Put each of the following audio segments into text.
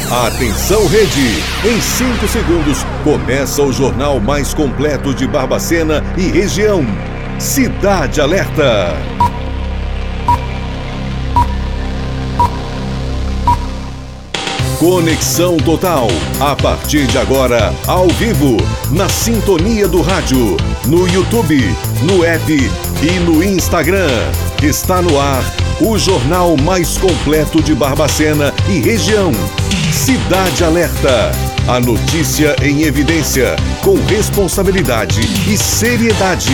Atenção, Rede! Em 5 segundos, começa o jornal mais completo de Barbacena e região. Cidade Alerta. Conexão Total. A partir de agora, ao vivo, na sintonia do rádio, no YouTube, no app e no Instagram. Está no ar o jornal mais completo de Barbacena e região. Cidade Alerta. A notícia em evidência, com responsabilidade e seriedade.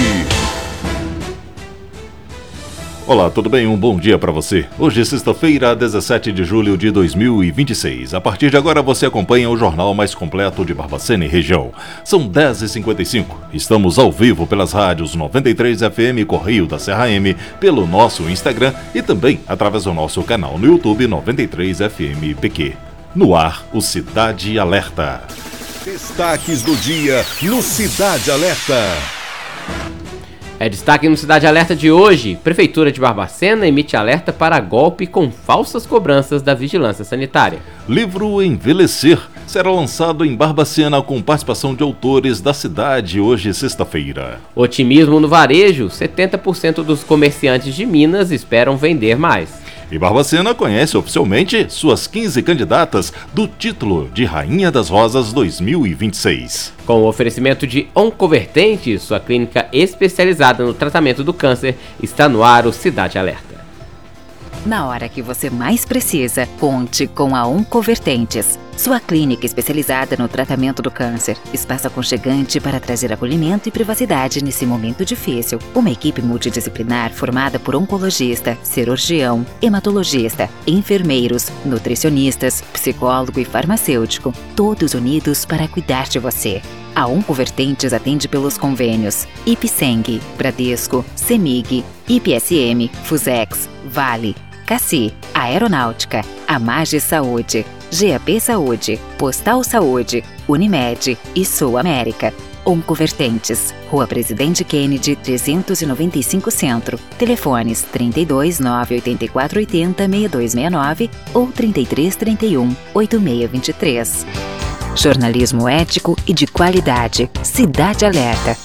Olá, tudo bem? Um bom dia para você. Hoje é sexta-feira, 17 de julho de 2026. A partir de agora você acompanha o jornal mais completo de Barbacena e região. São 10h55. Estamos ao vivo pelas rádios 93 FM Correio da Serra M, pelo nosso Instagram e também através do nosso canal no YouTube 93 FM PQ. No ar, o Cidade Alerta. Destaques do dia no Cidade Alerta. Destaque no Cidade Alerta de hoje. Prefeitura de Barbacena emite alerta para golpe com falsas cobranças da vigilância sanitária. Livro Envelhecer será lançado em Barbacena com participação de autores da cidade hoje, sexta-feira. Otimismo no varejo. 70% dos comerciantes de Minas esperam vender mais. E Barbacena conhece oficialmente suas 15 candidatas do título de Rainha das Rosas 2026. Com o oferecimento de Oncovertente, sua clínica especializada no tratamento do câncer, está no ar o Cidade Alerta. Na hora que você mais precisa, conte com a Oncovertentes, sua clínica especializada no tratamento do câncer. Espaço aconchegante para trazer acolhimento e privacidade nesse momento difícil. Uma equipe multidisciplinar formada por oncologista, cirurgião, hematologista, enfermeiros, nutricionistas, psicólogo e farmacêutico, todos unidos para cuidar de você. A Oncovertentes atende pelos convênios Ipseng, Bradesco, Semig, IPSM, Fusex, Vale, Cassi, Aeronáutica, Amage Saúde, GAP Saúde, Postal Saúde, Unimed e Sul América. Oncovertentes, Rua Presidente Kennedy, 395 Centro. Telefones 32 984 80 6269 ou 33 31 8623. Jornalismo ético e de qualidade. Cidade Alerta.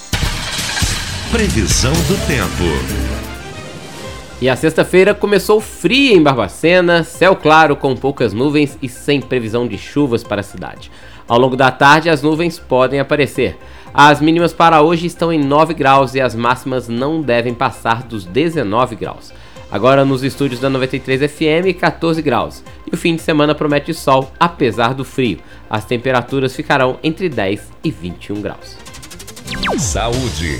Previsão do tempo. E a sexta-feira começou fria em Barbacena, céu claro com poucas nuvens e sem previsão de chuvas para a cidade. Ao longo da tarde as nuvens podem aparecer. As mínimas para hoje estão em 9 graus e as máximas não devem passar dos 19 graus. Agora nos estúdios da 93 FM, 14 graus. E o fim de semana promete sol, apesar do frio. As temperaturas ficarão entre 10 e 21 graus. Saúde.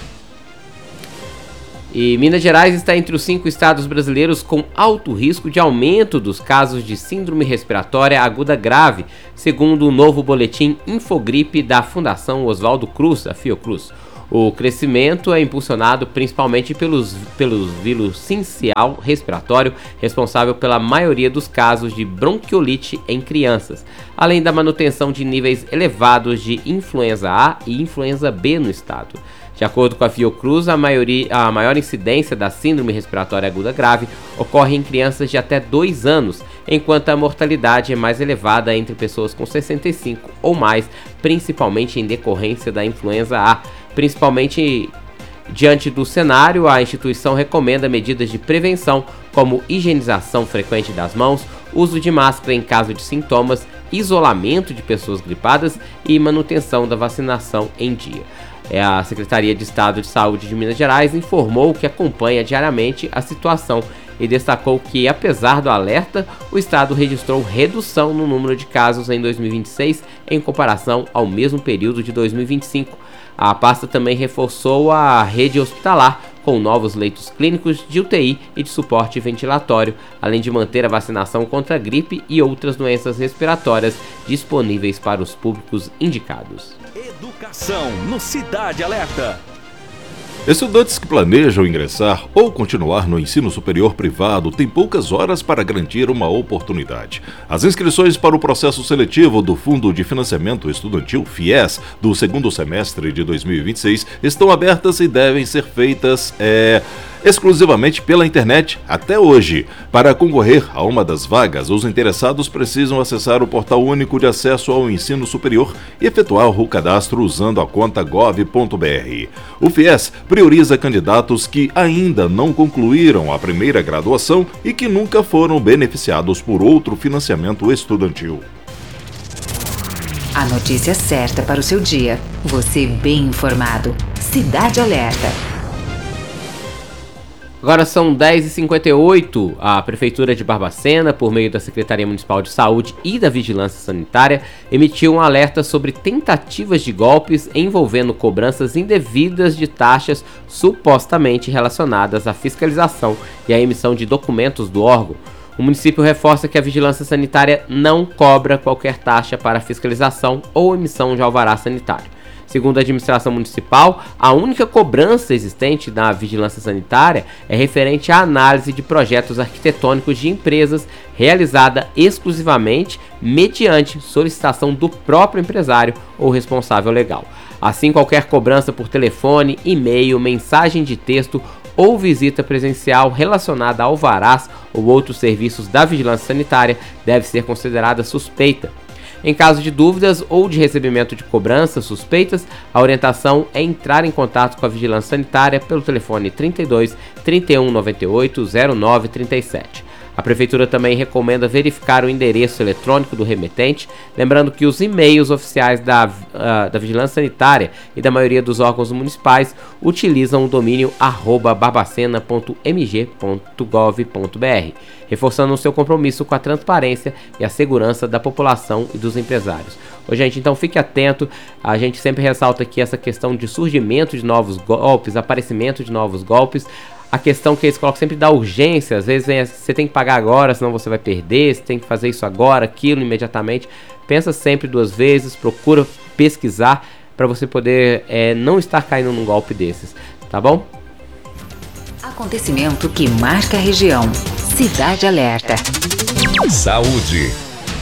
E Minas Gerais está entre os 5 estados brasileiros com alto risco de aumento dos casos de síndrome respiratória aguda grave, segundo o novo boletim Infogripe da Fundação Oswaldo Cruz, a Fiocruz. O crescimento é impulsionado principalmente pelo vírus sincial respiratório, responsável pela maioria dos casos de bronquiolite em crianças, além da manutenção de níveis elevados de influenza A e influenza B no estado. De acordo com a Fiocruz, a maior incidência da síndrome respiratória aguda grave ocorre em crianças de até 2 anos, enquanto a mortalidade é mais elevada entre pessoas com 65 ou mais, principalmente em decorrência da influenza A. Principalmente diante do cenário, a instituição recomenda medidas de prevenção, como higienização frequente das mãos, uso de máscara em caso de sintomas, isolamento de pessoas gripadas e manutenção da vacinação em dia. A Secretaria de Estado de Saúde de Minas Gerais informou que acompanha diariamente a situação e destacou que, apesar do alerta, o estado registrou redução no número de casos em 2026 em comparação ao mesmo período de 2025. A pasta também reforçou a rede hospitalar com novos leitos clínicos de UTI e de suporte ventilatório, além de manter a vacinação contra a gripe e outras doenças respiratórias disponíveis para os públicos indicados. Educação no Cidade Alerta. Estudantes que planejam ingressar ou continuar no ensino superior privado têm poucas horas para garantir uma oportunidade. As inscrições para o processo seletivo do Fundo de Financiamento Estudantil, FIES, do segundo semestre de 2026 estão abertas e devem ser feitas exclusivamente pela internet até hoje. Para concorrer a uma das vagas, os interessados precisam acessar o Portal Único de Acesso ao Ensino Superior e efetuar o cadastro usando a conta gov.br. O FIES prioriza candidatos que ainda não concluíram a primeira graduação e que nunca foram beneficiados por outro financiamento estudantil. A notícia certa para o seu dia. Você bem informado. Cidade Alerta. Agora são 10h58. A Prefeitura de Barbacena, por meio da Secretaria Municipal de Saúde e da Vigilância Sanitária, emitiu um alerta sobre tentativas de golpes envolvendo cobranças indevidas de taxas supostamente relacionadas à fiscalização e à emissão de documentos do órgão. O município reforça que a Vigilância Sanitária não cobra qualquer taxa para fiscalização ou emissão de alvará sanitário. Segundo a administração municipal, a única cobrança existente na Vigilância Sanitária é referente à análise de projetos arquitetônicos de empresas realizada exclusivamente mediante solicitação do próprio empresário ou responsável legal. Assim, qualquer cobrança por telefone, e-mail, mensagem de texto ou visita presencial relacionada a alvarás ou outros serviços da Vigilância Sanitária deve ser considerada suspeita. Em caso de dúvidas ou de recebimento de cobranças suspeitas, a orientação é entrar em contato com a Vigilância Sanitária pelo telefone 32 31 98 09 37. A Prefeitura também recomenda verificar o endereço eletrônico do remetente, lembrando que os e-mails oficiais da Vigilância Sanitária e da maioria dos órgãos municipais utilizam o domínio @barbacena.mg.gov.br, reforçando o seu compromisso com a transparência e a segurança da população e dos empresários. Ô, gente, então fique atento, a gente sempre ressalta aqui essa questão de surgimento de novos golpes, aparecimento de novos golpes. A questão que eles colocam sempre da urgência, às vezes você tem que pagar agora, senão você vai perder, você tem que fazer isso agora, aquilo imediatamente. Pensa sempre duas vezes, procura pesquisar para você poder não estar caindo num golpe desses, tá bom? Acontecimento que marca a região. Cidade Alerta. Saúde.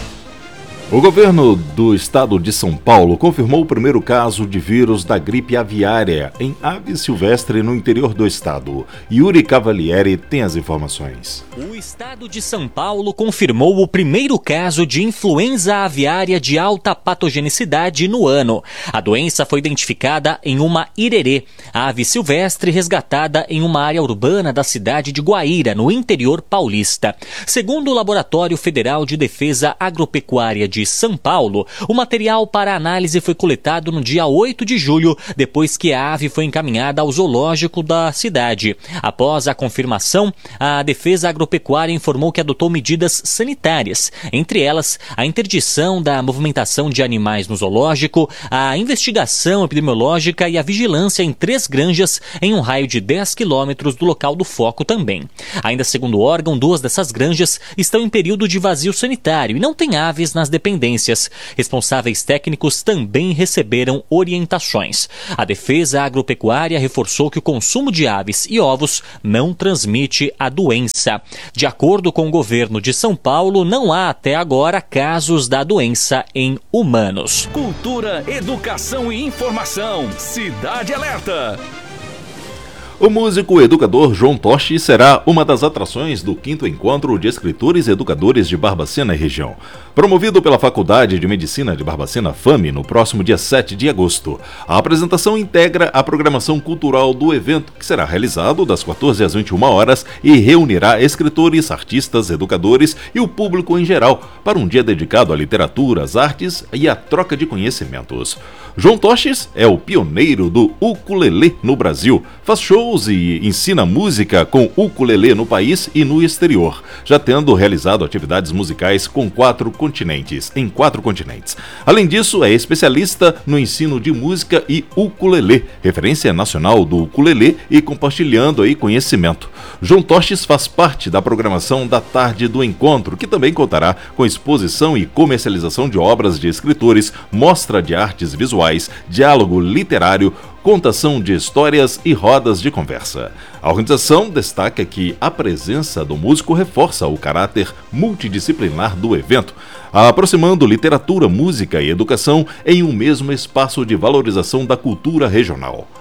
O governo do estado de São Paulo confirmou o primeiro caso de vírus da gripe aviária em ave silvestre no interior do estado. Yuri Cavalieri tem as informações. O estado de São Paulo confirmou o primeiro caso de influenza aviária de alta patogenicidade no ano. A doença foi identificada em uma irerê, ave silvestre resgatada em uma área urbana da cidade de Guaíra, no interior paulista. Segundo o Laboratório Federal de Defesa Agropecuária de São Paulo, o material para análise foi coletado no dia 8 de julho, depois que a ave foi encaminhada ao zoológico da cidade. Após a confirmação, a Defesa Agropecuária informou que adotou medidas sanitárias, entre elas a interdição da movimentação de animais no zoológico, a investigação epidemiológica e a vigilância em 3 granjas em um raio de 10 quilômetros do local do foco também. Ainda segundo o órgão, 2 dessas granjas estão em período de vazio sanitário e não tem aves nas dependências. Responsáveis técnicos também receberam orientações. A Defesa Agropecuária reforçou que o consumo de aves e ovos não transmite a doença. De acordo com o governo de São Paulo, não há até agora casos da doença em humanos. Cultura, educação e informação. Cidade Alerta. O músico educador João Toshi será uma das atrações do 5º Encontro de Escritores e Educadores de Barbacena e região, promovido pela Faculdade de Medicina de Barbacena, FAME, no próximo dia 7 de agosto. A apresentação integra a programação cultural do evento, que será realizado das 14 às 21 horas e reunirá escritores, artistas, educadores e o público em geral para um dia dedicado à literatura, às artes e à troca de conhecimentos. João Toshi é o pioneiro do ukulele no Brasil, faz shows e ensina música com ukulele no país e no exterior, já tendo realizado atividades musicais em 4 continentes. Além disso, é especialista no ensino de música e ukulele, referência nacional do ukulele e compartilhando aí conhecimento. João Toshi faz parte da programação da Tarde do Encontro, que também contará com exposição e comercialização de obras de escritores, mostra de artes visuais, diálogo literário, contação de histórias e rodas de conversa. A organização destaca que a presença do músico reforça o caráter multidisciplinar do evento, aproximando literatura, música e educação em um mesmo espaço de valorização da cultura regional.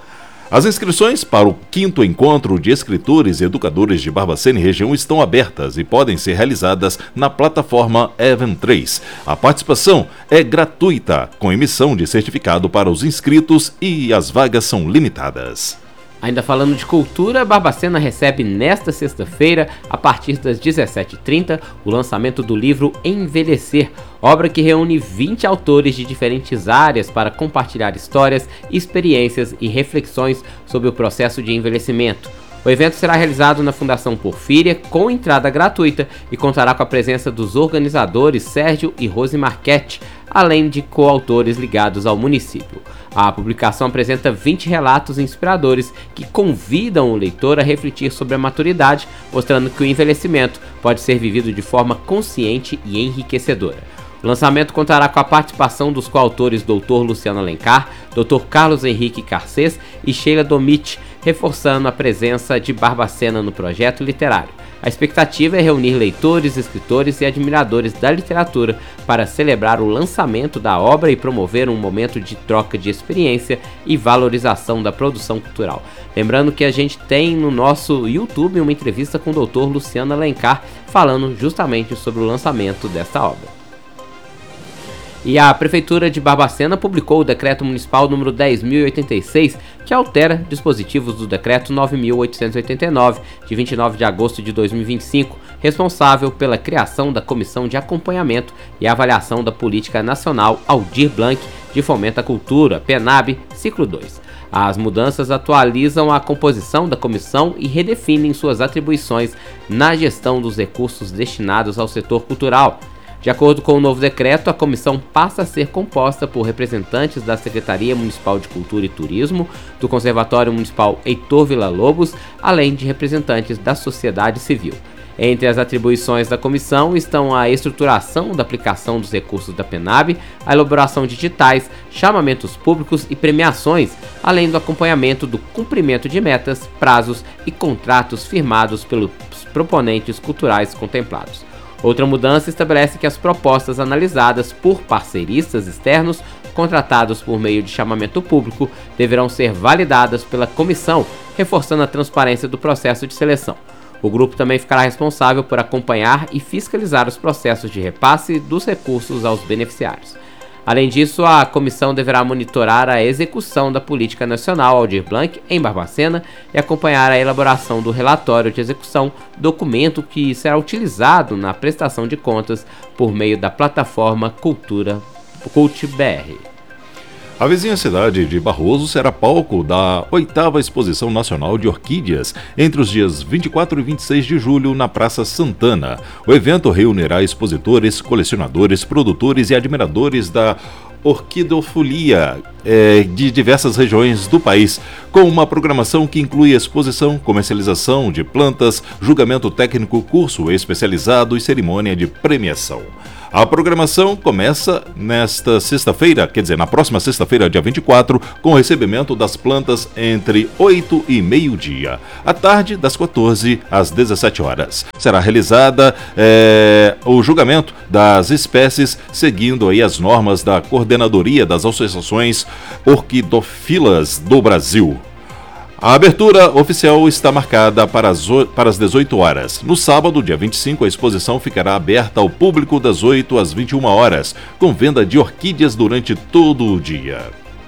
As inscrições para o 5º Encontro de Escritores e Educadores de Barbacena e região estão abertas e podem ser realizadas na plataforma Event3. A participação é gratuita, com emissão de certificado para os inscritos e as vagas são limitadas. Ainda falando de cultura, Barbacena recebe nesta sexta-feira, a partir das 17h30, o lançamento do livro Envelhecer, obra que reúne 20 autores de diferentes áreas para compartilhar histórias, experiências e reflexões sobre o processo de envelhecimento. O evento será realizado na Fundação Porfíria, com entrada gratuita, e contará com a presença dos organizadores Sérgio e Rose Marchetti, além de coautores ligados ao município. A publicação apresenta 20 relatos inspiradores que convidam o leitor a refletir sobre a maturidade, mostrando que o envelhecimento pode ser vivido de forma consciente e enriquecedora. O lançamento contará com a participação dos coautores Dr. Luciano Alencar, Dr. Carlos Henrique Garcês e Sheila Domit, reforçando a presença de Barbacena no projeto literário. A expectativa é reunir leitores, escritores e admiradores da literatura para celebrar o lançamento da obra e promover um momento de troca de experiência e valorização da produção cultural. Lembrando que a gente tem no nosso YouTube uma entrevista com o Dr. Luciano Alencar falando justamente sobre o lançamento desta obra. E a Prefeitura de Barbacena publicou o Decreto Municipal número 10.086, que altera dispositivos do Decreto 9.889, de 29 de agosto de 2025, responsável pela criação da Comissão de Acompanhamento e Avaliação da Política Nacional Aldir Blanc de Fomento à Cultura, PENAB, Ciclo 2. As mudanças atualizam a composição da comissão e redefinem suas atribuições na gestão dos recursos destinados ao setor cultural. De acordo com o novo decreto, a comissão passa a ser composta por representantes da Secretaria Municipal de Cultura e Turismo, do Conservatório Municipal Heitor Villa-Lobos, além de representantes da sociedade civil. Entre as atribuições da comissão estão a estruturação da aplicação dos recursos da PENAB, a elaboração de editais, chamamentos públicos e premiações, além do acompanhamento do cumprimento de metas, prazos e contratos firmados pelos proponentes culturais contemplados. Outra mudança estabelece que as propostas analisadas por parceiristas externos contratados por meio de chamamento público deverão ser validadas pela comissão, reforçando a transparência do processo de seleção. O grupo também ficará responsável por acompanhar e fiscalizar os processos de repasse dos recursos aos beneficiários. Além disso, a comissão deverá monitorar a execução da Política Nacional Aldir Blanc em Barbacena e acompanhar a elaboração do relatório de execução, documento que será utilizado na prestação de contas por meio da plataforma CultBR. A vizinha cidade de Barroso será palco da 8ª Exposição Nacional de Orquídeas, entre os dias 24 e 26 de julho, na Praça Santana. O evento reunirá expositores, colecionadores, produtores e admiradores da orquidofilia de diversas regiões do país, com uma programação que inclui exposição, comercialização de plantas, julgamento técnico, curso especializado e cerimônia de premiação. A programação começa nesta sexta-feira, na próxima sexta-feira, dia 24, com o recebimento das plantas entre 8 e meio-dia. À tarde, das 14 às 17 horas. Será realizada o julgamento das espécies, seguindo aí as normas da Coordenadoria das Associações Orquidófilas do Brasil. A abertura oficial está marcada para as 18 horas. No sábado, dia 25, a exposição ficará aberta ao público das 8 às 21 horas, com venda de orquídeas durante todo o dia.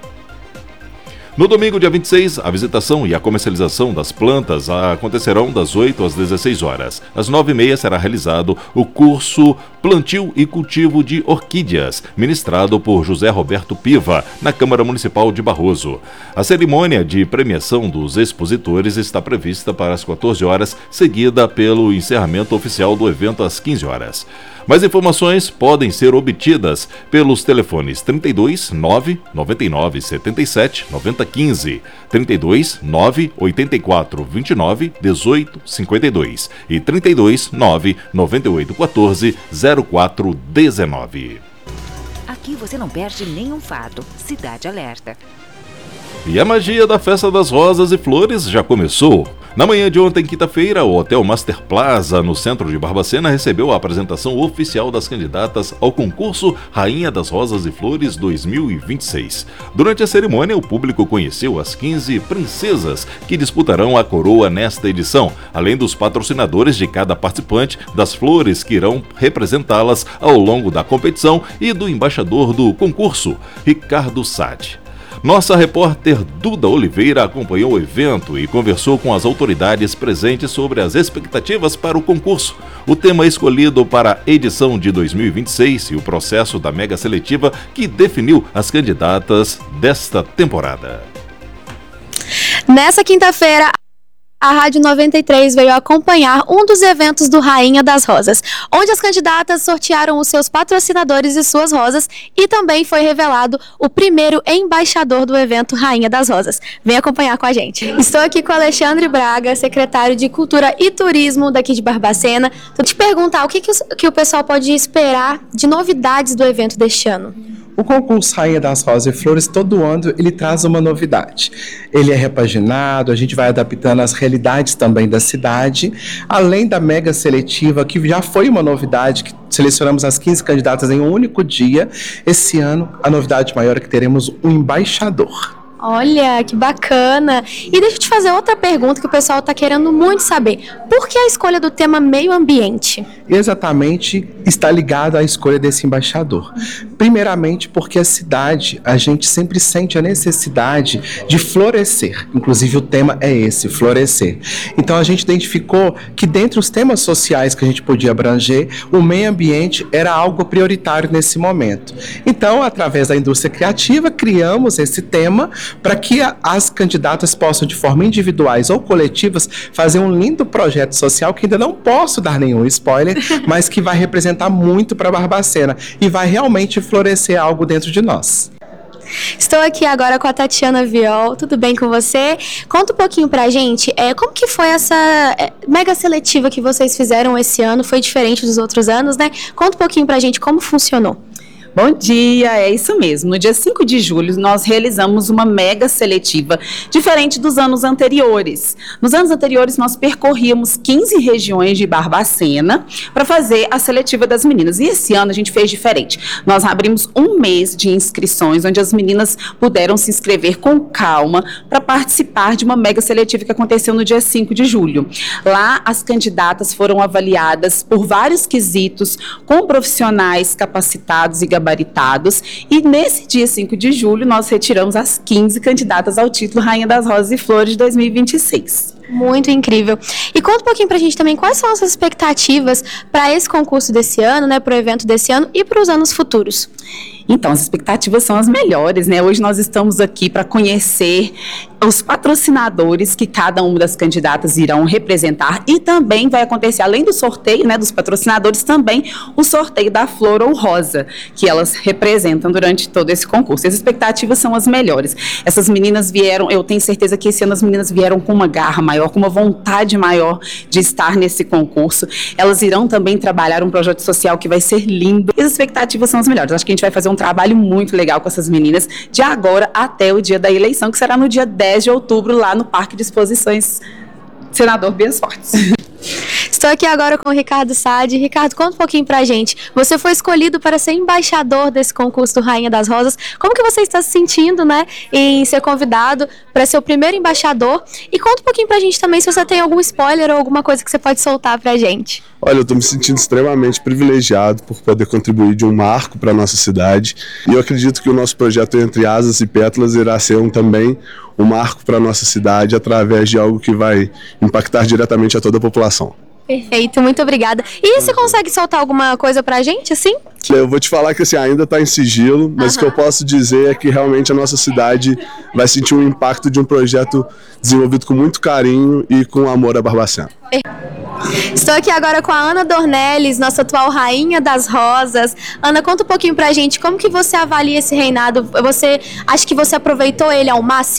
No domingo, dia 26, a visitação e a comercialização das plantas acontecerão das 8 às 16 horas. Às 9h30 será realizado o curso Plantio e Cultivo de Orquídeas, ministrado por José Roberto Piva, na Câmara Municipal de Barroso. A cerimônia de premiação dos expositores está prevista para as 14 horas, seguida pelo encerramento oficial do evento às 15 horas. Mais informações podem ser obtidas pelos telefones 32 9 99 77 90 15, 32 9 84 29 18 52 e 32 9 98 14 04 19. Aqui você não perde nenhum fato. Cidade Alerta. E a magia da Festa das Rosas e Flores já começou. Na manhã de ontem, quinta-feira, o Hotel Master Plaza, no centro de Barbacena, recebeu a apresentação oficial das candidatas ao concurso Rainha das Rosas e Flores 2026. Durante a cerimônia, o público conheceu as 15 princesas que disputarão a coroa nesta edição, além dos patrocinadores de cada participante, das flores que irão representá-las ao longo da competição e do embaixador do concurso, Ricardo Sade. Nossa repórter Duda Oliveira acompanhou o evento e conversou com as autoridades presentes sobre as expectativas para o concurso, o tema escolhido para a edição de 2026 e o processo da mega seletiva que definiu as candidatas desta temporada. Nessa quinta-feira, a Rádio 93 veio acompanhar um dos eventos do Rainha das Rosas, onde as candidatas sortearam os seus patrocinadores e suas rosas, e também foi revelado o primeiro embaixador do evento Rainha das Rosas. Vem acompanhar com a gente. Estou aqui com o Alexandre Braga, secretário de Cultura e Turismo daqui de Barbacena. Vou te perguntar o que o pessoal pode esperar de novidades do evento deste ano. O concurso Rainha das Rosas e Flores, todo ano, ele traz uma novidade. Ele é repaginado, a gente vai adaptando as realidades também da cidade, além da mega seletiva, que já foi uma novidade, que selecionamos as 15 candidatas em um único dia. Esse ano, a novidade maior é que teremos um embaixador. Olha, que bacana! E deixa eu te fazer outra pergunta que o pessoal está querendo muito saber. Por que a escolha do tema meio ambiente? Exatamente, está ligado à escolha desse embaixador. Primeiramente porque a cidade, a gente sempre sente a necessidade de florescer. Inclusive o tema é esse, florescer. Então a gente identificou que dentre os temas sociais que a gente podia abranger, o meio ambiente era algo prioritário nesse momento. Então, através da indústria criativa, criamos esse tema para que as candidatas possam, de forma individuais ou coletivas, fazer um lindo projeto social que ainda não posso dar nenhum spoiler, mas que vai representar muito para Barbacena e vai realmente florescer algo dentro de nós. Estou aqui agora com a Tatiana Viol, tudo bem com você? Conta um pouquinho pra gente, como que foi essa mega seletiva que vocês fizeram esse ano, foi diferente dos outros anos, né? Conta um pouquinho pra gente como funcionou. Bom dia, é isso mesmo. No dia 5 de julho, nós realizamos uma mega seletiva, diferente dos anos anteriores. Nos anos anteriores, nós percorríamos 15 regiões de Barbacena para fazer a seletiva das meninas. E esse ano a gente fez diferente. Nós abrimos um mês de inscrições, onde as meninas puderam se inscrever com calma para participar de uma mega seletiva que aconteceu no dia 5 de julho. Lá, as candidatas foram avaliadas por vários quesitos, com profissionais capacitados e gabaritados, e nesse dia 5 de julho nós retiramos as 15 candidatas ao título Rainha das Rosas e Flores de 2026. Muito incrível. E conta um pouquinho pra gente também quais são as suas expectativas para esse concurso desse ano, né, para o evento desse ano e para os anos futuros. Então, as expectativas são as melhores, né? Hoje nós estamos aqui para conhecer os patrocinadores que cada uma das candidatas irão representar, e também vai acontecer, além do sorteio, né, dos patrocinadores, também o sorteio da flor ou rosa, que elas representam durante todo esse concurso. As expectativas são as melhores. Essas meninas vieram, eu tenho certeza que esse ano as meninas vieram com uma garra maior, com uma vontade maior de estar nesse concurso. Elas irão também trabalhar um projeto social que vai ser lindo. E as expectativas são as melhores. Acho que a gente vai fazer um trabalho muito legal com essas meninas de agora até o dia da eleição, que será no dia 10 de outubro, lá no Parque de Exposições Senador Bias Fortes. Estou aqui agora com o Ricardo Sade. Ricardo, conta um pouquinho pra gente. Você foi escolhido para ser embaixador desse concurso do Rainha das Rosas. Como que você está se sentindo, né, em ser convidado para ser o primeiro embaixador? E conta um pouquinho pra gente também se você tem algum spoiler ou alguma coisa que você pode soltar pra gente. Olha, eu estou me sentindo extremamente privilegiado por poder contribuir de um marco para a nossa cidade, e eu acredito que o nosso projeto Entre Asas e Pétalas irá ser também um marco para a nossa cidade através de algo que vai impactar diretamente a toda a população. Perfeito, muito obrigada. E você consegue soltar alguma coisa pra gente, assim? Eu vou te falar que assim, ainda está em sigilo, mas o que eu posso dizer é que realmente a nossa cidade vai sentir um impacto de um projeto desenvolvido com muito carinho e com amor a Barbacena. Estou aqui agora com a Ana Dornelles, nossa atual Rainha das Rosas. Ana, conta um pouquinho pra gente, como que você avalia esse reinado? Você acha que você aproveitou ele ao máximo?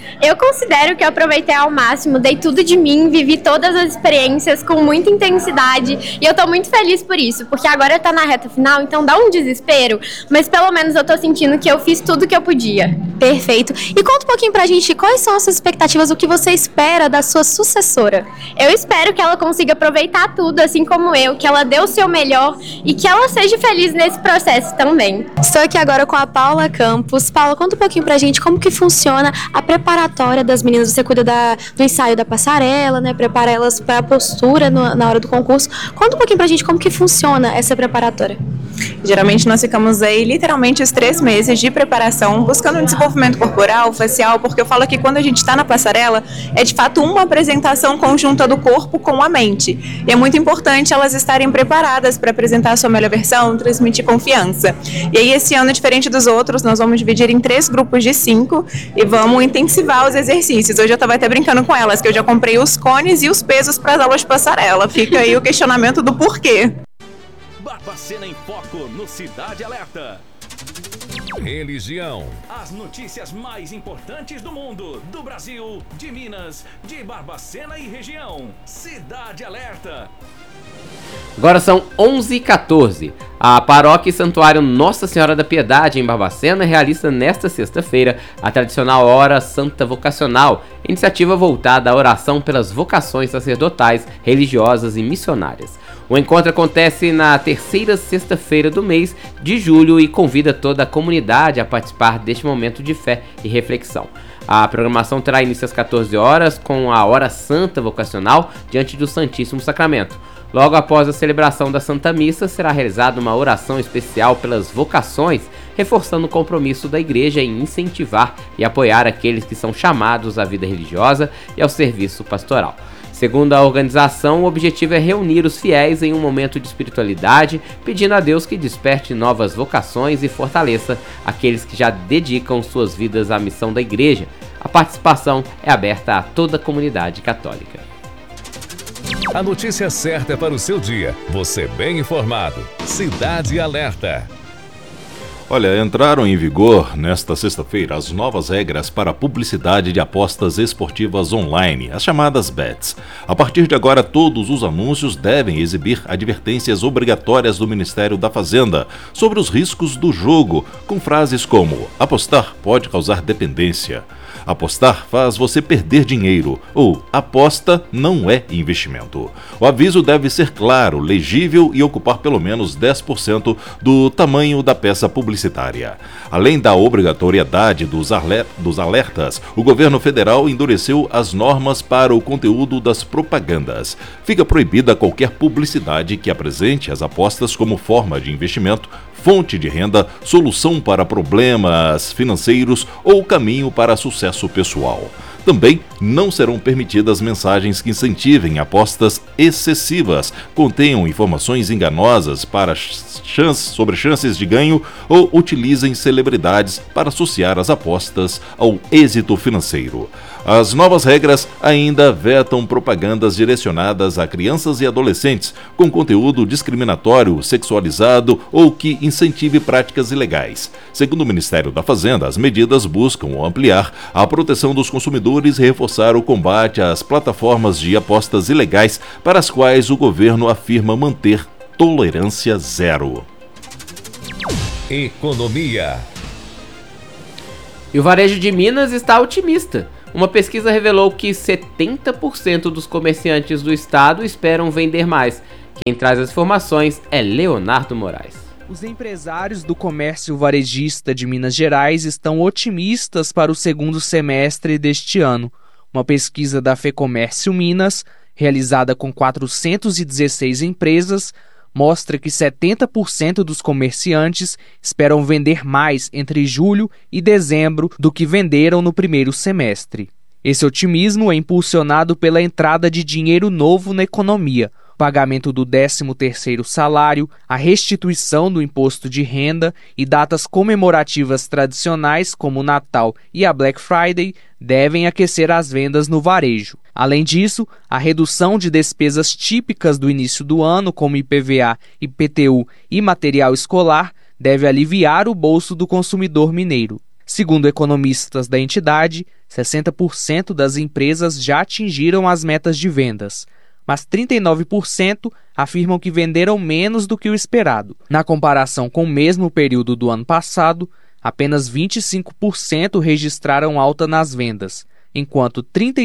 Eu considero que eu aproveitei ao máximo, dei tudo de mim, vivi todas as experiências com muita intensidade e eu tô muito feliz por isso, porque agora tá na reta final, então dá um desespero, mas pelo menos eu tô sentindo que eu fiz tudo que eu podia. Perfeito. E conta um pouquinho pra gente, quais são as suas expectativas, o que você espera da sua sucessora? Eu espero que ela consiga aproveitar tudo, assim como eu, que ela dê o seu melhor e que ela seja feliz nesse processo também. Estou aqui agora com a Paula Campos. Paula, conta um pouquinho pra gente como que funciona a preparatória das meninas. Você cuida do ensaio da passarela, né? Prepara elas para a postura na hora do concurso. Conta um pouquinho pra gente como que funciona essa preparatória. Geralmente nós ficamos aí literalmente os 3 meses de preparação, buscando um desenvolvimento corporal, facial, porque eu falo que quando a gente está na passarela, é de fato uma apresentação conjunta do corpo com a mente. E é muito importante elas estarem preparadas para apresentar a sua melhor versão, transmitir confiança. E aí esse ano, diferente dos outros, nós vamos dividir em 3 grupos de 5 e vamos intensivar os exercícios. Hoje eu estava até brincando com elas, que eu já comprei os cones e os pesos para as aulas de passarela. Fica aí o questionamento do porquê. Barbacena em Foco no Cidade Alerta. Religião. As notícias mais importantes do mundo, do Brasil, de Minas, de Barbacena e região. Cidade Alerta. Agora são 11h14. A Paróquia e Santuário Nossa Senhora da Piedade, em Barbacena, realiza nesta sexta-feira a tradicional Hora Santa Vocacional, iniciativa voltada à oração pelas vocações sacerdotais, religiosas e missionárias. O encontro acontece na terceira sexta-feira do mês de julho e convida toda a comunidade a participar deste momento de fé e reflexão. A programação terá início às 14 horas com a Hora Santa Vocacional diante do Santíssimo Sacramento. Logo após a celebração da Santa Missa, será realizada uma oração especial pelas vocações, reforçando o compromisso da Igreja em incentivar e apoiar aqueles que são chamados à vida religiosa e ao serviço pastoral. Segundo a organização, o objetivo é reunir os fiéis em um momento de espiritualidade, pedindo a Deus que desperte novas vocações e fortaleça aqueles que já dedicam suas vidas à missão da Igreja. A participação é aberta a toda a comunidade católica. A notícia certa para o seu dia. Você bem informado. Cidade Alerta. Olha, entraram em vigor nesta sexta-feira as novas regras para a publicidade de apostas esportivas online, as chamadas bets. A partir de agora, todos os anúncios devem exibir advertências obrigatórias do Ministério da Fazenda sobre os riscos do jogo, com frases como: apostar pode causar dependência, apostar faz você perder dinheiro ou aposta não é investimento. O aviso deve ser claro, legível e ocupar pelo menos 10% do tamanho da peça publicitária. Além da obrigatoriedade dos alertas, o governo federal endureceu as normas para o conteúdo das propagandas. Fica proibida qualquer publicidade que apresente as apostas como forma de investimento, fonte de renda, solução para problemas financeiros ou caminho para sucesso pessoal. Também não serão permitidas mensagens que incentivem apostas excessivas, contenham informações enganosas sobre chances de ganho ou utilizem celebridades para associar as apostas ao êxito financeiro. As novas regras ainda vetam propagandas direcionadas a crianças e adolescentes com conteúdo discriminatório, sexualizado ou que incentive práticas ilegais. Segundo o Ministério da Fazenda, as medidas buscam ampliar a proteção dos consumidores e reforçar o combate às plataformas de apostas ilegais para as quais o governo afirma manter tolerância zero. Economia. E o varejo de Minas está otimista. Uma pesquisa revelou que 70% dos comerciantes do estado esperam vender mais. Quem traz as informações é Leonardo Moraes. Os empresários do comércio varejista de Minas Gerais estão otimistas para o segundo semestre deste ano. Uma pesquisa da FEComércio Minas, realizada com 416 empresas, mostra que 70% dos comerciantes esperam vender mais entre julho e dezembro do que venderam no primeiro semestre. Esse otimismo é impulsionado pela entrada de dinheiro novo na economia, pagamento do 13º salário, a restituição do imposto de renda e datas comemorativas tradicionais como o Natal e a Black Friday devem aquecer as vendas no varejo. Além disso, a redução de despesas típicas do início do ano, como IPVA, IPTU e material escolar, deve aliviar o bolso do consumidor mineiro. Segundo economistas da entidade, 60% das empresas já atingiram as metas de vendas, mas 39% afirmam que venderam menos do que o esperado. Na comparação com o mesmo período do ano passado, apenas 25% registraram alta nas vendas, enquanto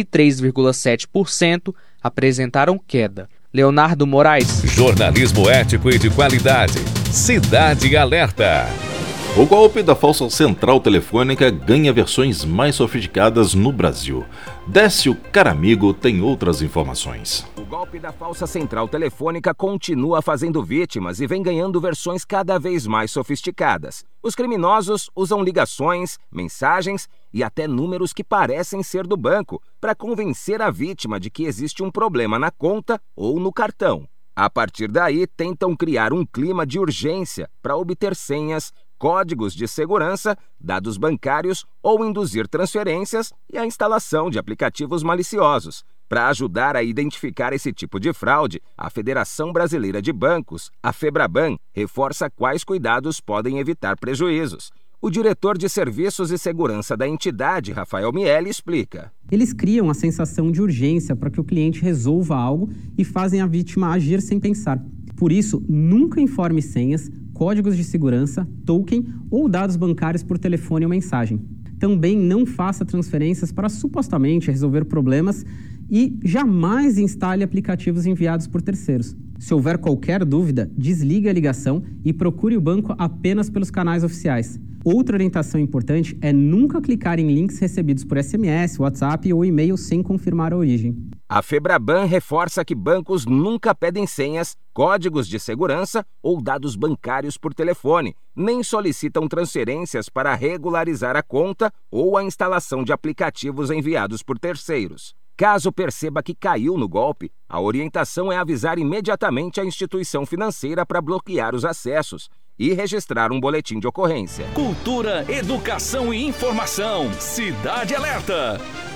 33,7% apresentaram queda. Leonardo Moraes. Jornalismo ético e de qualidade. Cidade Alerta. O golpe da falsa central telefônica ganha versões mais sofisticadas no Brasil. Décio Caramigo tem outras informações. O golpe da falsa central telefônica continua fazendo vítimas e vem ganhando versões cada vez mais sofisticadas. Os criminosos usam ligações, mensagens e até números que parecem ser do banco para convencer a vítima de que existe um problema na conta ou no cartão. A partir daí, tentam criar um clima de urgência para obter senhas, códigos de segurança, dados bancários ou induzir transferências e a instalação de aplicativos maliciosos. Para ajudar a identificar esse tipo de fraude, a Federação Brasileira de Bancos, a FEBRABAN, reforça quais cuidados podem evitar prejuízos. O diretor de Serviços e Segurança da entidade, Rafael Miele, explica. Eles criam a sensação de urgência para que o cliente resolva algo e fazem a vítima agir sem pensar. Por isso, nunca informe senhas, códigos de segurança, token ou dados bancários por telefone ou mensagem. Também não faça transferências para supostamente resolver problemas e jamais instale aplicativos enviados por terceiros. Se houver qualquer dúvida, desligue a ligação e procure o banco apenas pelos canais oficiais. Outra orientação importante é nunca clicar em links recebidos por SMS, WhatsApp ou e-mail sem confirmar a origem. A FEBRABAN reforça que bancos nunca pedem senhas, códigos de segurança ou dados bancários por telefone, nem solicitam transferências para regularizar a conta ou a instalação de aplicativos enviados por terceiros. Caso perceba que caiu no golpe, a orientação é avisar imediatamente a instituição financeira para bloquear os acessos e registrar um boletim de ocorrência. Cultura, educação e informação. Cidade Alerta.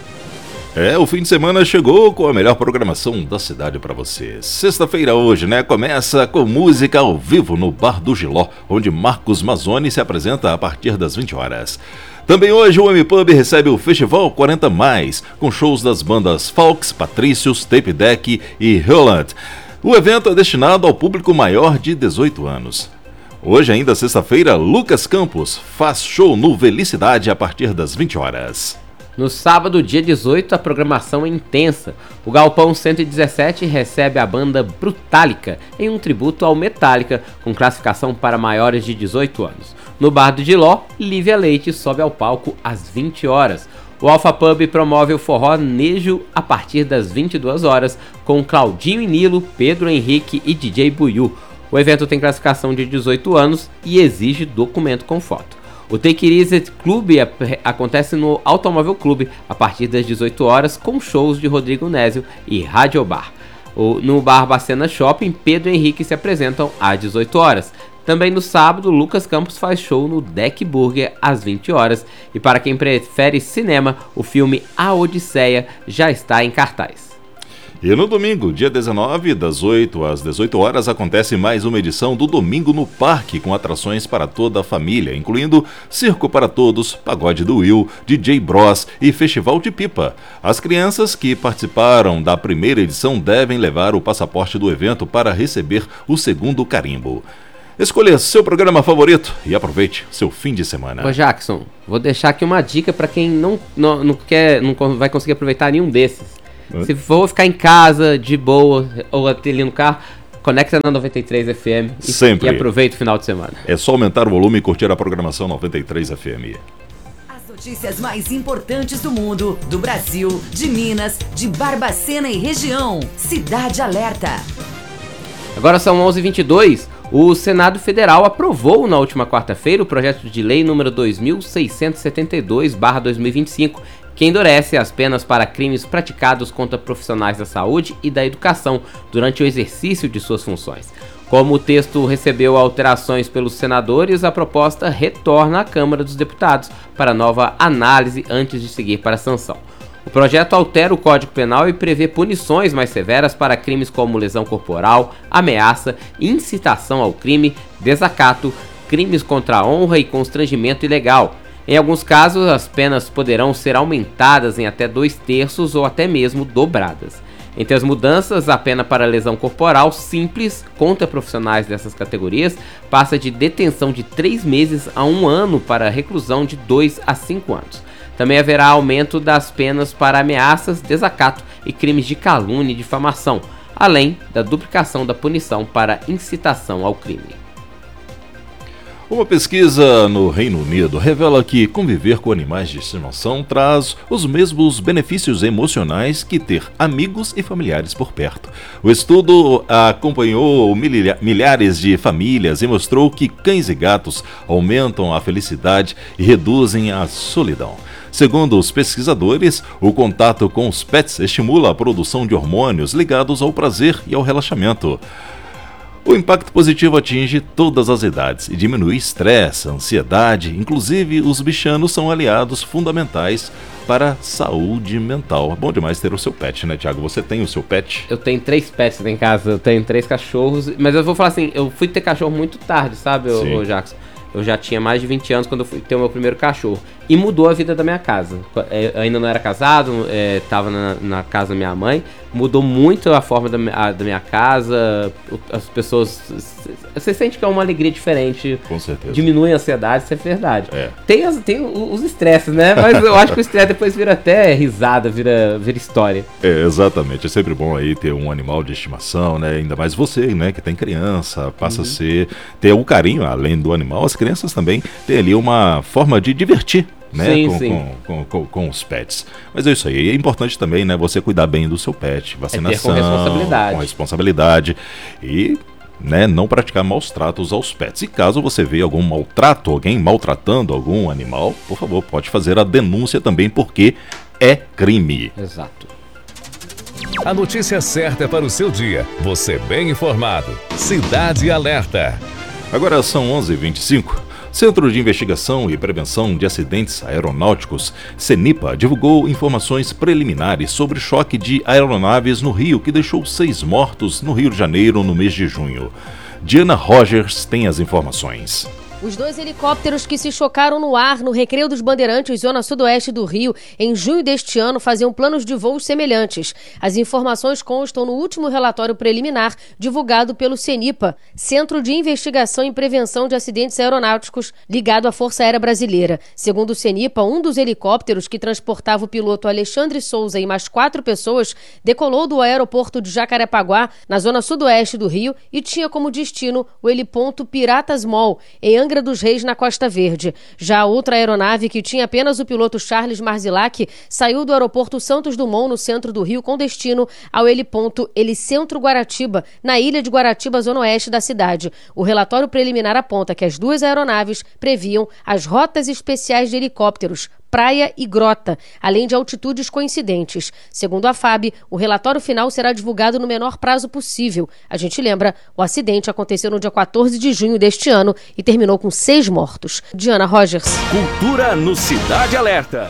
O fim de semana chegou com a melhor programação da cidade para você. Sexta-feira hoje, né? Começa com música ao vivo no Bar do Giló, onde Marcos Mazzoni se apresenta a partir das 20 horas. Também hoje o M-Pub recebe o Festival 40 Mais, com shows das bandas Falks, Patrícios, Tape Deck e Holland. O evento é destinado ao público maior de 18 anos. Hoje, ainda sexta-feira, Lucas Campos faz show no Felicidade a partir das 20 horas. No sábado, dia 18, a programação é intensa. O Galpão 117 recebe a banda Brutálica em um tributo ao Metallica, com classificação para maiores de 18 anos. No Bar do Giló, Lívia Leite sobe ao palco às 20 horas. O Alpha Pub promove o Forró Nejo a partir das 22 horas, com Claudinho e Nilo, Pedro Henrique e DJ Buiú. O evento tem classificação de 18 anos e exige documento com foto. O Take It Easy Club acontece no Automóvel Clube a partir das 18 horas com shows de Rodrigo Nésio e Rádio Bar. No Barbacena Shopping, Pedro e Henrique se apresentam às 18 horas. Também no sábado, Lucas Campos faz show no Deck Burger às 20 horas. E para quem prefere cinema, o filme A Odisseia já está em cartaz. E no domingo, dia 19, das 8 às 18 horas, acontece mais uma edição do Domingo no Parque, com atrações para toda a família, incluindo Circo para Todos, Pagode do Will, DJ Bros e Festival de Pipa. As crianças que participaram da primeira edição devem levar o passaporte do evento para receber o segundo carimbo. Escolha seu programa favorito e aproveite seu fim de semana. Ô Jackson, vou deixar aqui uma dica para quem não vai conseguir aproveitar nenhum desses. Se for ficar em casa, de boa, ou até ali no carro, conecta na 93 FM e aproveita o final de semana. É só aumentar o volume e curtir a programação 93 FM. As notícias mais importantes do mundo, do Brasil, de Minas, de Barbacena e região. Cidade Alerta. Agora são 11h22. O Senado Federal aprovou na última quarta-feira o projeto de lei número 2672/2025, que endurece as penas para crimes praticados contra profissionais da saúde e da educação durante o exercício de suas funções. Como o texto recebeu alterações pelos senadores, a proposta retorna à Câmara dos Deputados para nova análise antes de seguir para a sanção. O projeto altera o Código Penal e prevê punições mais severas para crimes como lesão corporal, ameaça, incitação ao crime, desacato, crimes contra a honra e constrangimento ilegal. Em alguns casos, as penas poderão ser aumentadas em até 2/3 ou até mesmo dobradas. Entre as mudanças, a pena para lesão corporal simples contra profissionais dessas categorias passa de detenção de 3 meses a 1 ano para reclusão de 2 a 5 anos. Também haverá aumento das penas para ameaças, desacato e crimes de calúnia e difamação, além da duplicação da punição para incitação ao crime. Uma pesquisa no Reino Unido revela que conviver com animais de estimação traz os mesmos benefícios emocionais que ter amigos e familiares por perto. O estudo acompanhou milhares de famílias e mostrou que cães e gatos aumentam a felicidade e reduzem a solidão. Segundo os pesquisadores, o contato com os pets estimula a produção de hormônios ligados ao prazer e ao relaxamento. O impacto positivo atinge todas as idades e diminui estresse, ansiedade, inclusive os bichanos são aliados fundamentais para a saúde mental. É bom demais ter o seu pet, né, Thiago? Você tem o seu pet? Eu tenho 3 pets em casa, eu tenho 3 cachorros, mas eu vou falar assim, eu fui ter cachorro muito tarde, sabe, ô Jackson? Eu já tinha mais de 20 anos quando eu fui ter o meu primeiro cachorro. E mudou a vida da minha casa. Eu ainda não era casado, estava na casa da minha mãe. Mudou muito a forma da minha casa. As pessoas... Você sente que é uma alegria diferente. Com certeza. Diminui a ansiedade, isso é verdade. Tem os estresses, né? Mas eu acho que o estresse depois vira até risada, vira história. Exatamente. É sempre bom aí ter um animal de estimação, né? Ainda mais você, né? Que tem criança, passa a ter um carinho, além do animal. As crianças também têm ali uma forma de divertir, né? Com os pets. Mas é isso aí. É importante também, né? Você cuidar bem do seu pet. Vacinação. Ter com responsabilidade. Com responsabilidade. E... né, não praticar maus tratos aos pets. E caso você veja algum maltrato, alguém maltratando algum animal, por favor, pode fazer a denúncia também, porque é crime. Exato. A notícia certa para o seu dia. Você bem informado. Cidade Alerta. Agora são 11h25. Centro de Investigação e Prevenção de Acidentes Aeronáuticos, CENIPA, divulgou informações preliminares sobre choque de aeronaves no Rio, que deixou 6 mortos no Rio de Janeiro no mês de junho. Diana Rogers tem as informações. Os 2 helicópteros que se chocaram no ar no Recreio dos Bandeirantes, zona sudoeste do Rio, em junho deste ano, faziam planos de voos semelhantes. As informações constam no último relatório preliminar divulgado pelo CENIPA, Centro de Investigação e Prevenção de Acidentes Aeronáuticos, ligado à Força Aérea Brasileira. Segundo o CENIPA, um dos helicópteros que transportava o piloto Alexandre Souza e mais 4 pessoas decolou do aeroporto de Jacarepaguá, na zona sudoeste do Rio, e tinha como destino o heliponto Piratas Mall, em Angra dos Reis, na Costa Verde. Já a outra aeronave, que tinha apenas o piloto Charles Marzilac, saiu do aeroporto Santos Dumont, no centro do Rio, com destino ao heliponto Helicentro Guaratiba, na ilha de Guaratiba, zona oeste da cidade. O relatório preliminar aponta que as 2 aeronaves previam as rotas especiais de helicópteros, praia e grota, além de altitudes coincidentes. Segundo a FAB, o relatório final será divulgado no menor prazo possível. A gente lembra, o acidente aconteceu no dia 14 de junho deste ano e terminou com 6 mortos. Diana Rogers. Cultura no Cidade Alerta.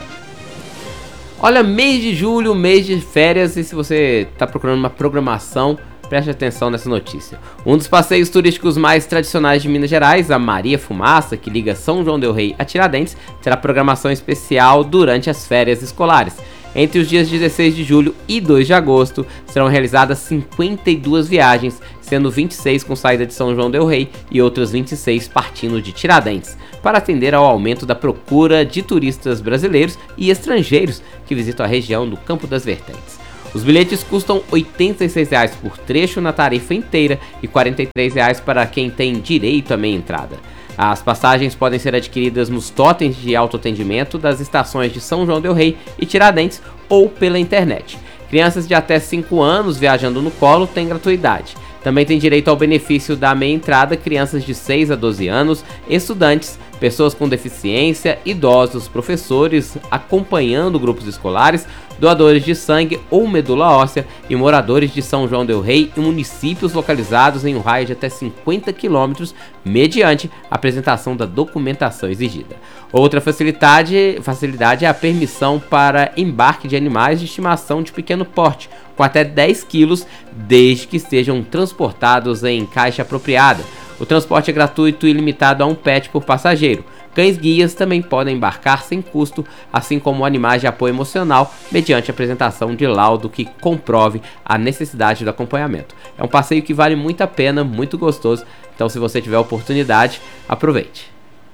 Olha, mês de julho, mês de férias, e se você está procurando uma programação, preste atenção nessa notícia. Um dos passeios turísticos mais tradicionais de Minas Gerais, a Maria Fumaça, que liga São João del Rei a Tiradentes, terá programação especial durante as férias escolares. Entre os dias 16 de julho e 2 de agosto, serão realizadas 52 viagens, sendo 26 com saída de São João del Rei e outras 26 partindo de Tiradentes, para atender ao aumento da procura de turistas brasileiros e estrangeiros que visitam a região do Campo das Vertentes. Os bilhetes custam R$ 86,00 por trecho na tarifa inteira e R$ 43,00 para quem tem direito à meia entrada. As passagens podem ser adquiridas nos totens de autoatendimento das estações de São João del Rei e Tiradentes ou pela internet. Crianças de até 5 anos viajando no colo têm gratuidade. Também tem direito ao benefício da meia entrada crianças de 6 a 12 anos, estudantes, pessoas com deficiência, idosos, professores, acompanhando grupos escolares, doadores de sangue ou medula óssea e moradores de São João del Rei e municípios localizados em um raio de até 50 km, mediante apresentação da documentação exigida. Outra facilidade é a permissão para embarque de animais de estimação de pequeno porte, com até 10 quilos, desde que estejam transportados em caixa apropriada. O transporte é gratuito e limitado a um pet por passageiro. Cães-guias também podem embarcar sem custo, assim como animais de apoio emocional, mediante apresentação de laudo que comprove a necessidade do acompanhamento. É um passeio que vale muito a pena, muito gostoso, então se você tiver oportunidade, aproveite.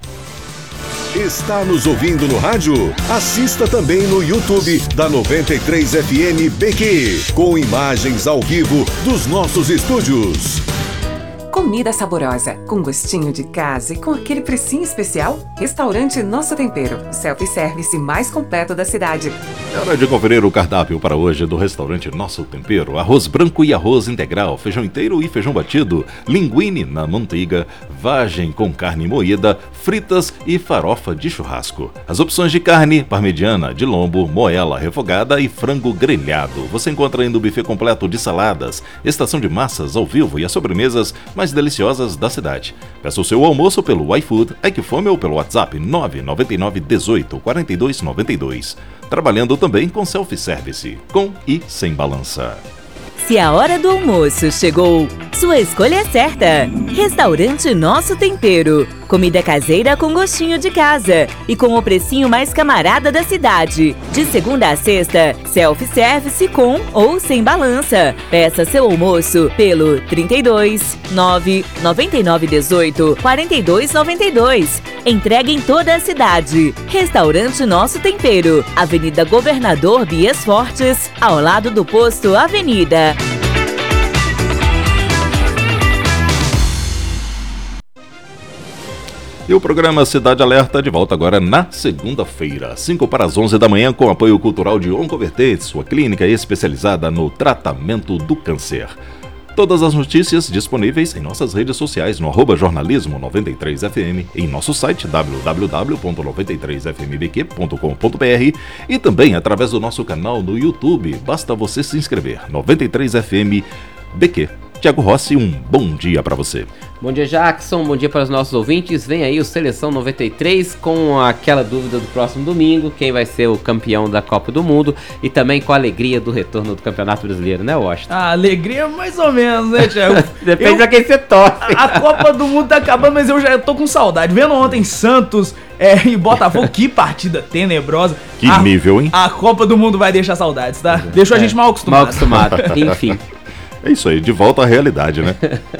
Está nos ouvindo no rádio? Assista também no YouTube da 93 FM BQ, com imagens ao vivo dos nossos estúdios. Comida saborosa, com gostinho de casa e com aquele precinho especial? Restaurante Nosso Tempero, o self-service mais completo da cidade. É hora de conferir o cardápio para hoje do restaurante Nosso Tempero. Arroz branco e arroz integral, feijão inteiro e feijão batido, linguine na manteiga, vagem com carne moída, fritas e farofa de churrasco. As opções de carne, parmegiana, de lombo, moela refogada e frango grelhado. Você encontra ainda o buffet completo de saladas, estação de massas ao vivo e as sobremesas mais deliciosas da cidade. Peça o seu almoço pelo iFood, iQfome ou pelo WhatsApp 999 18 42 92. Trabalhando também com self-service, com e sem balança. Se a hora do almoço chegou, sua escolha é certa. Restaurante Nosso Tempero. Comida caseira com gostinho de casa e com o precinho mais camarada da cidade. De segunda a sexta, self-service com ou sem balança. Peça seu almoço pelo 32 9 99 18 42 92. Entrega em toda a cidade. Restaurante Nosso Tempero. Avenida Governador Bias Fortes, ao lado do posto Avenida. E o programa Cidade Alerta de volta agora na segunda-feira, 5 para as 11 da manhã, com apoio cultural de Oncovertente, sua clínica especializada no tratamento do câncer. Todas as notícias disponíveis em nossas redes sociais no @jornalismo93fm, em nosso site www.93fmbq.com.br e também através do nosso canal no YouTube. Basta você se inscrever, 93FM BQ. Tiago Rossi, um bom dia para você. Bom dia, Jackson. Bom dia para os nossos ouvintes. Vem aí o Seleção 93 com aquela dúvida do próximo domingo, quem vai ser o campeão da Copa do Mundo e também com a alegria do retorno do Campeonato Brasileiro, né, Washington? A alegria mais ou menos, né, Tiago? Depende de quem você torce. A Copa do Mundo tá acabando, mas eu já tô com saudade. Vendo ontem Santos e Botafogo, que partida tenebrosa. Que nível, hein? A Copa do Mundo vai deixar saudades, tá? Deixou a gente mal acostumado. Mal acostumado, enfim. É isso aí, de volta à realidade, né?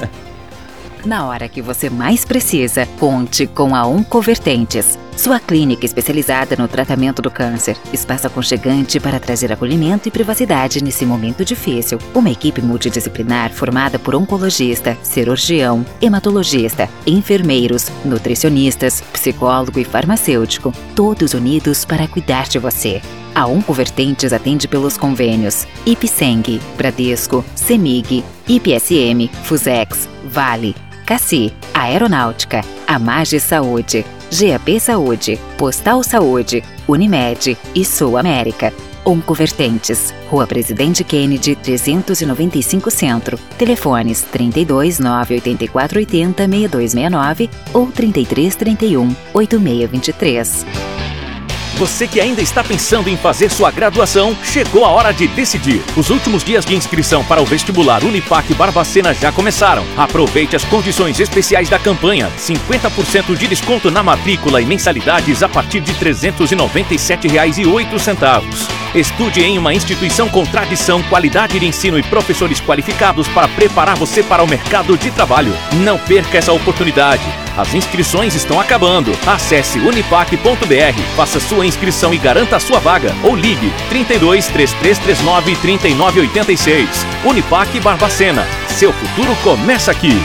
Na hora que você mais precisa, conte com a Oncovertentes, sua clínica especializada no tratamento do câncer. Espaço aconchegante para trazer acolhimento e privacidade nesse momento difícil. Uma equipe multidisciplinar formada por oncologista, cirurgião, hematologista, enfermeiros, nutricionistas, psicólogo e farmacêutico, todos unidos para cuidar de você. A Oncovertentes atende pelos convênios Ipseng, Bradesco, Semig, IPSM, Fusex, Vale, Cassi, Aeronáutica, Amage Saúde, GAP Saúde, Postal Saúde, Unimed e Sul América. Oncovertentes, Rua Presidente Kennedy, 395 Centro. Telefones 32 984 80 6269 ou 33 31 8623. Você que ainda está pensando em fazer sua graduação, chegou a hora de decidir. Os últimos dias de inscrição para o vestibular Unipac Barbacena já começaram. Aproveite as condições especiais da campanha. 50% de desconto na matrícula e mensalidades a partir de R$ 397,08. Estude em uma instituição com tradição, qualidade de ensino e professores qualificados para preparar você para o mercado de trabalho. Não perca essa oportunidade. As inscrições estão acabando. Acesse unipac.br, faça sua inscrição e garanta a sua vaga. Ou ligue 32 3339 3986. Unipac Barbacena. Seu futuro começa aqui.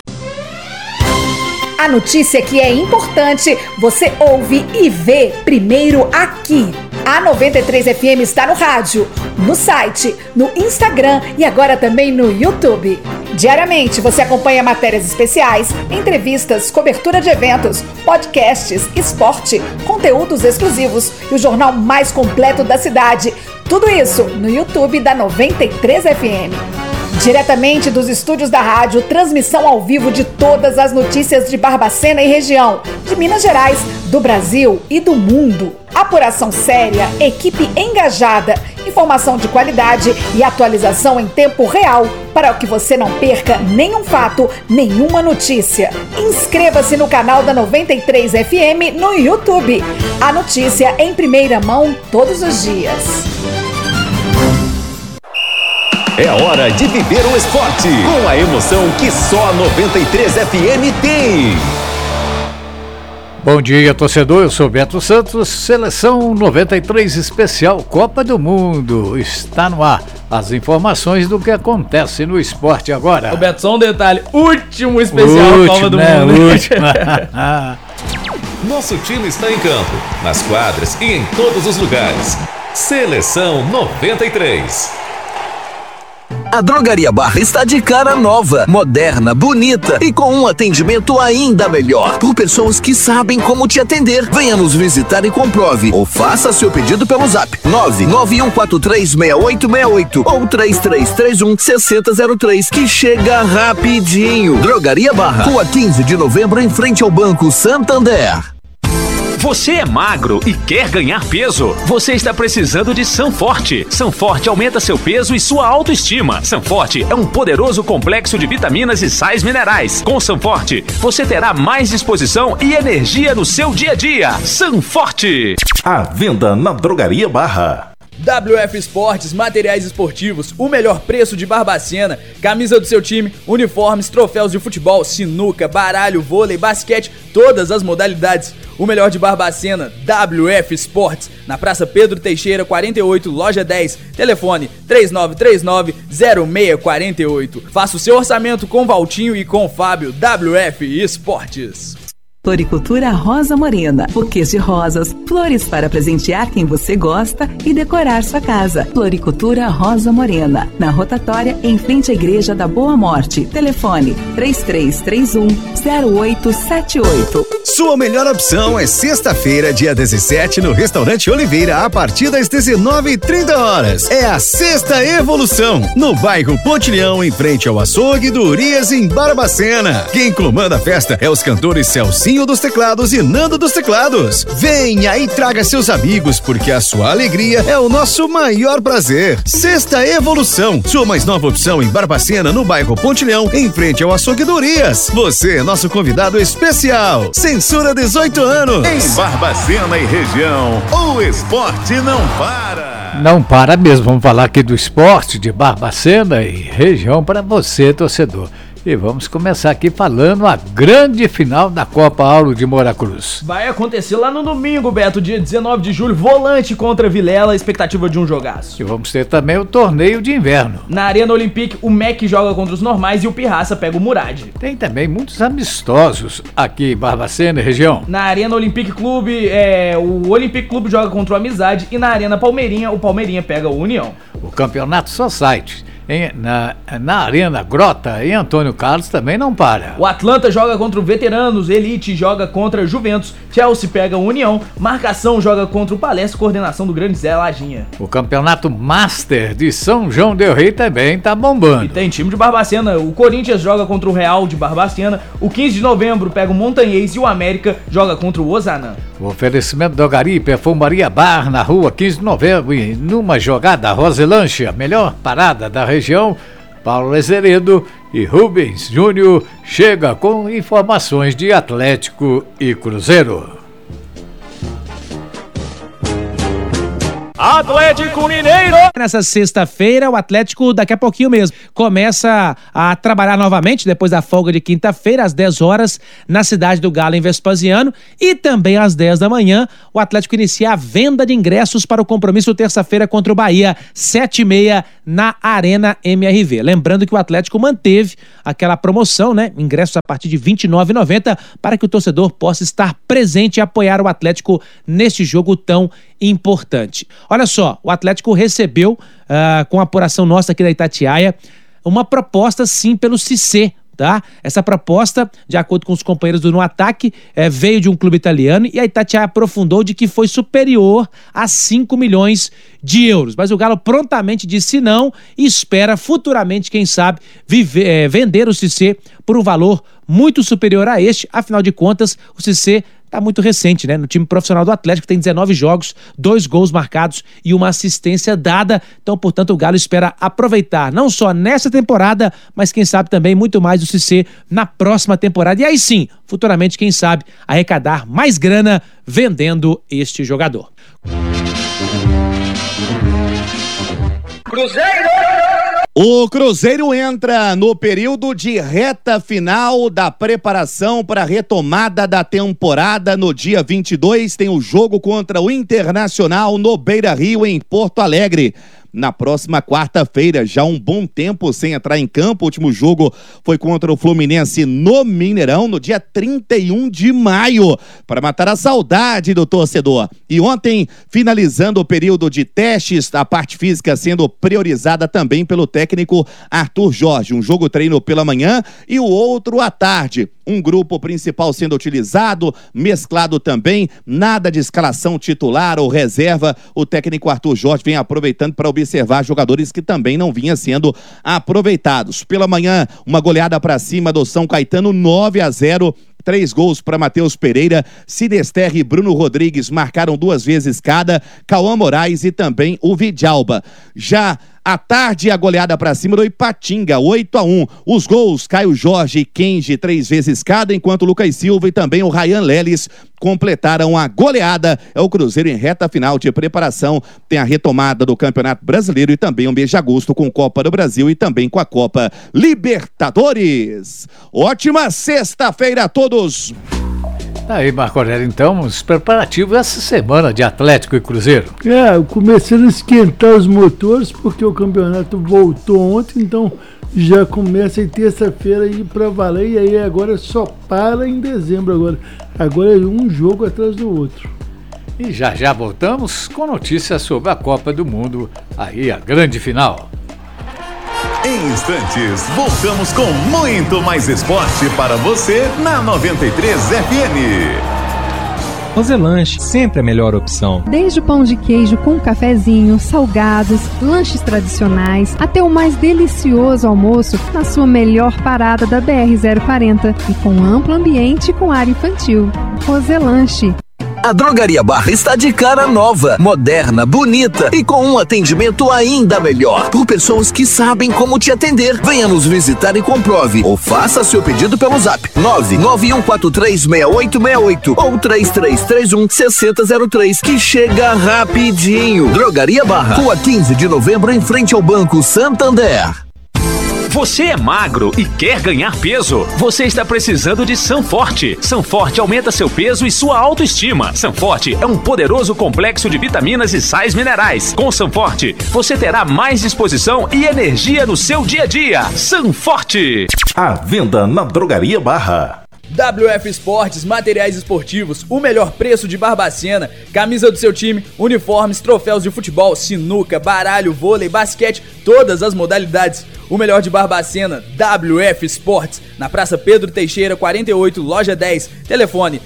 A notícia que é importante, você ouve e vê primeiro aqui. A 93 FM está no rádio, no site, no Instagram e agora também no YouTube. Diariamente você acompanha matérias especiais, entrevistas, cobertura de eventos, podcasts, esporte, conteúdos exclusivos e o jornal mais completo da cidade. Tudo isso no YouTube da 93 FM. Diretamente dos estúdios da rádio, transmissão ao vivo de todas as notícias de Barbacena e região, de Minas Gerais, do Brasil e do mundo. Apuração séria, equipe engajada, informação de qualidade e atualização em tempo real para que você não perca nenhum fato, nenhuma notícia. Inscreva-se no canal da 93 FM no YouTube. A notícia em primeira mão todos os dias. É hora de viver o esporte com a emoção que só a 93 FM tem. Bom dia, torcedor. Eu sou Beto Santos. Seleção 93 Especial Copa do Mundo está no ar. As informações do que acontece no esporte agora. Ô Beto, só um detalhe. Último especial Copa do Mundo. Último. Nosso time está em campo, nas quadras e em todos os lugares. Seleção 93. A Drogaria Barra está de cara nova, moderna, bonita e com um atendimento ainda melhor. Por pessoas que sabem como te atender. Venha nos visitar e comprove. Ou faça seu pedido pelo zap 991436868 ou 3331-6003 que chega rapidinho. Drogaria Barra, Rua 15 de Novembro, em frente ao Banco Santander. Você é magro e quer ganhar peso? Você está precisando de Sanforte. Sanforte aumenta seu peso e sua autoestima. Sanforte é um poderoso complexo de vitaminas e sais minerais. Com Sanforte, você terá mais disposição e energia no seu dia a dia. Sanforte. À venda na Drogaria Barra. WF Esportes, materiais esportivos, o melhor preço de Barbacena, camisa do seu time, uniformes, troféus de futebol, sinuca, baralho, vôlei, basquete, todas as modalidades. O melhor de Barbacena, WF Esportes, na Praça Pedro Teixeira, 48, loja 10, telefone 3939-0648. Faça o seu orçamento com Valtinho e com Fábio. WF Esportes. Floricultura Rosa Morena, buquês de rosas, flores para presentear quem você gosta e decorar sua casa. Floricultura Rosa Morena, na rotatória em frente à Igreja da Boa Morte. Telefone 3331-0878. Sua melhor opção é sexta-feira, dia 17, no Restaurante Oliveira, a partir das 19h30. É a Sexta Evolução, no bairro Pontilhão, em frente ao açougue do Urias, em Barbacena. Quem comanda a festa é os cantores Celcinho dos Teclados e Nando dos Teclados. Venha e traga seus amigos, porque a sua alegria é o nosso maior prazer. Sexta Evolução, sua mais nova opção em Barbacena, no bairro Pontilhão, em frente ao açougue do Urias. Você é nosso convidado especial. Censura 18 anos. Em Barbacena e região, o esporte não para. Não para mesmo. Vamos falar aqui do esporte de Barbacena e região para você, torcedor. E vamos começar aqui falando a grande final da Copa Auro de Moura Cruz. Vai acontecer lá no domingo, Beto, dia 19 de julho, Volante contra Vilela, expectativa de um jogaço. E vamos ter também o torneio de inverno. Na Arena Olympique, o MEC joga contra os normais e o Pirraça pega o Murad. Tem também muitos amistosos aqui em Barbacena e região. Na Arena Olympique Clube, o Olympique Clube joga contra o Amizade e na Arena Palmeirinha, o Palmeirinha pega o União. O Campeonato Society na Arena Grota, em Antônio Carlos, também não para. O Atlanta joga contra o Veteranos, Elite joga contra Juventus, Chelsea pega o União, Marcação joga contra o Palestra, coordenação do Grande Zé Lajinha. O Campeonato Master de São João del Rei também tá bombando. E tem time de Barbacena, o Corinthians joga contra o Real de Barbacena, o 15 de novembro pega o Montanhês e o América joga contra o Ozanam. O oferecimento do Gari Perfumaria Bar, na rua 15 de novembro, e numa jogada Roselanche, a melhor parada da região, Paulo Azeredo e Rubens Júnior chega com informações de Atlético e Cruzeiro. Atlético Mineiro! Nessa sexta-feira, o Atlético, daqui a pouquinho mesmo, começa a trabalhar novamente, depois da folga de quinta-feira, às 10 horas, na cidade do Galo, em Vespasiano. E também às 10 da manhã, o Atlético inicia a venda de ingressos para o compromisso terça-feira contra o Bahia, 7h30, na Arena MRV. Lembrando que o Atlético manteve aquela promoção, né? Ingressos a partir de R$ 29,90, para que o torcedor possa estar presente e apoiar o Atlético neste jogo tão importante. Olha só, o Atlético recebeu, com a apuração nossa aqui da Itatiaia, uma proposta sim pelo Cissé, tá? Essa proposta, de acordo com os companheiros do No Ataque, veio de um clube italiano e a Itatiaia aprofundou de que foi superior a 5 milhões de euros. Mas o Galo prontamente disse não e espera futuramente, quem sabe, vender o Cissé por um valor muito superior a este. Afinal de contas, o Cissé tá muito recente, né? No time profissional do Atlético tem 19 jogos, 2 gols marcados e uma assistência dada. Então, portanto, o Galo espera aproveitar não só nessa temporada, mas quem sabe também muito mais do Cissé na próxima temporada. E aí sim, futuramente, quem sabe, arrecadar mais grana vendendo este jogador. Cruzeiro! O Cruzeiro entra no período de reta final da preparação para a retomada da temporada. No dia 22 tem o jogo contra o Internacional no Beira-Rio, em Porto Alegre. Na próxima quarta-feira, já um bom tempo sem entrar em campo. O último jogo foi contra o Fluminense no Mineirão, no dia 31 de maio, para matar a saudade do torcedor. E ontem, finalizando o período de testes, a parte física sendo priorizada também pelo técnico Arthur Jorge. Um jogo treino pela manhã e o outro à tarde. Um grupo principal sendo utilizado, mesclado também, nada de escalação titular ou reserva. O técnico Arthur Jorge vem aproveitando para observar jogadores que também não vinham sendo aproveitados. Pela manhã, uma goleada para cima do São Caetano, 9-0. 3 gols para Matheus Pereira, Sinesterra e Bruno Rodrigues marcaram 2 vezes cada, Cauã Moraes e também o Vidalba. Já à tarde, a goleada para cima do Ipatinga, 8-1. Os gols, Caio Jorge e Kenji, 3 vezes cada, enquanto o Lucas Silva e também o Ryan Leles completaram a goleada. É o Cruzeiro em reta final de preparação. Tem a retomada do Campeonato Brasileiro e também um mês de agosto com Copa do Brasil e também com a Copa Libertadores. Ótima sexta-feira a todos! Tá aí, Marco Aurélio, então, os preparativos essa semana de Atlético e Cruzeiro. Começando a esquentar os motores, porque o campeonato voltou ontem, então já começa em terça-feira ir pra valer, e aí agora só para em dezembro agora é um jogo atrás do outro. E já voltamos com notícias sobre a Copa do Mundo, aí a grande final. Em instantes, voltamos com muito mais esporte para você na 93 FM. Roselanche, sempre a melhor opção. Desde o pão de queijo com cafezinho, salgados, lanches tradicionais, até o mais delicioso almoço na sua melhor parada da BR-040 e com amplo ambiente com área infantil. Roselanche. A Drogaria Barra está de cara nova, moderna, bonita e com um atendimento ainda melhor. Por pessoas que sabem como te atender. Venha nos visitar e comprove. Ou faça seu pedido pelo zap 991436868 ou 3331-6003, que chega rapidinho. Drogaria Barra, Rua 15 de Novembro, em frente ao Banco Santander. Você é magro e quer ganhar peso? Você está precisando de Sanforte. Sanforte aumenta seu peso e sua autoestima. Sanforte é um poderoso complexo de vitaminas e sais minerais. Com Sanforte, você terá mais disposição e energia no seu dia a dia. Sanforte. À venda na Drogaria Barra. WF Esportes, materiais esportivos, o melhor preço de Barbacena, camisa do seu time, uniformes, troféus de futebol, sinuca, baralho, vôlei, basquete, todas as modalidades. O melhor de Barbacena, WF Esportes, na Praça Pedro Teixeira, 48, loja 10, telefone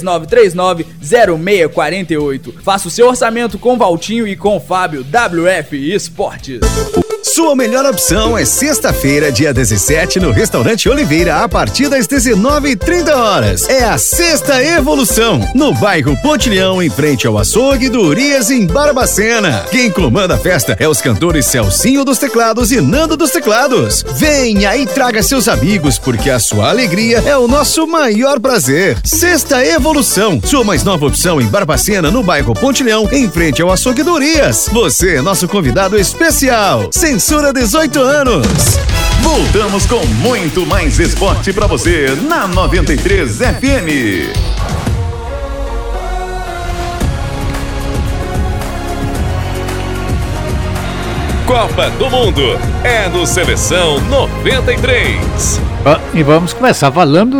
3939-0648. Faça o seu orçamento com Valtinho e com Fábio. WF Esportes. Sua melhor opção é sexta-feira, dia 17, no Restaurante Oliveira, a partir das 19h30. É a Sexta Evolução, no bairro Pontilhão, em frente ao açougue do Urias, em Barbacena. Quem comanda a festa é os cantores Celcinho dos Teclados e Nando dos Teclados. Venha e traga seus amigos, porque a sua alegria é o nosso maior prazer. Sexta Evolução, sua mais nova opção em Barbacena, no bairro Pontilhão, em frente ao açougue do Urias. Você é nosso convidado especial. Censura 18 anos. Voltamos com muito mais esporte para você na 93 FM. Copa do Mundo é no Seleção 93. E vamos começar falando